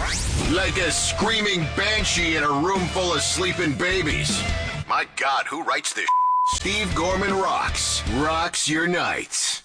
Like a screaming banshee in a room full of sleeping babies. My God, who writes this? Steve Gorman rocks your nights.